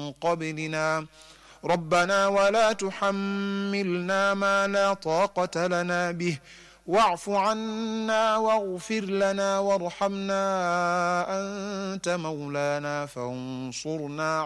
قبلنا ربنا ولا تحملنا ما لا طاقة لنا به واعف عنا واغفر لنا وارحمنا أنت مولانا فانصرنا